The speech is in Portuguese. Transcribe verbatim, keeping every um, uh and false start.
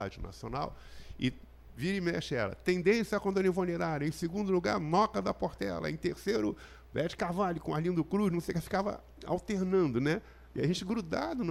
Rádio Nacional, e vira e mexe ela. Tendência com Dona Ivone Arara. Em segundo lugar, Moca da Portela. Em terceiro, Bete Carvalho com Arlindo Cruz. Não sei o que, ficava alternando, né? E a gente grudado no